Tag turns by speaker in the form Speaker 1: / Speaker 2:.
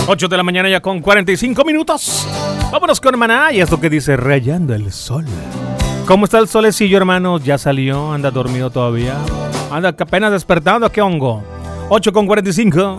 Speaker 1: 8 de la mañana ya con 45 minutos. Vámonos con Maná y esto que dice Rayando el Sol. ¿Cómo está el solecillo, hermano? ¿Ya salió? ¿Anda dormido todavía? ¿Anda apenas despertando? ¿Qué hongo? 8 con 45.